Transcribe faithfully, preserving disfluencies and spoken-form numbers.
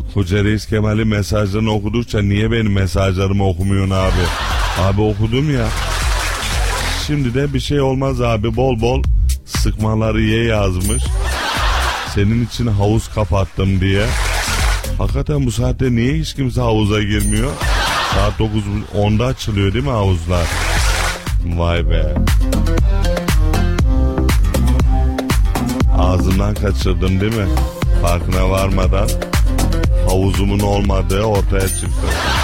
Hoca Reis Kemal'in mesajlarını okudukça niye benim mesajlarımı okumuyorsun abi? Abi okudum ya. Şimdi de bir şey olmaz abi, bol bol sıkmaları ye yazmış. Senin için havuz kapattım diye. Hakikaten bu saatte niye hiç kimse havuza girmiyor? Saat dokuz onda açılıyor değil mi havuzlar? Vay be. Ağzımdan kaçırdım değil mi? Farkına varmadan havuzumun olmadığı ortaya çıktı.